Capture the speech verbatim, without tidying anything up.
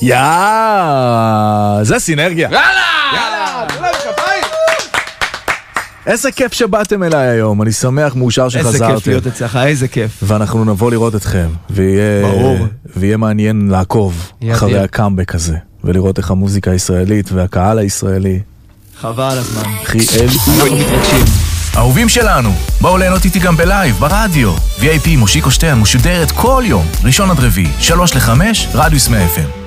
יאה, זה סינרגיה. יאללה! יאללה, תנו להם כפיים. איזה כיף שבאתם אליי היום, אני שמח, מאושר שחזרתם. איזה כיף להיות אצלך, איזה כיף. ואנחנו נבוא לראות אתכם, ויהיה, ברור. ויהיה מעניין לעקוב ידע. אחרי הקאמבק הזה, ולראות איך המוזיקה הישראלית והקהל הישראלי. חבל על הזמן. אחי אל... אנחנו מתרגשים. אהובים שלנו, בואו ליהנות איתי גם בלייב, ברדיו. וי איי פי מושיקו שטרן משודרת כל יום, ראשון עד רביעי, שלוש לחמש, רדיוס מאה אף אם.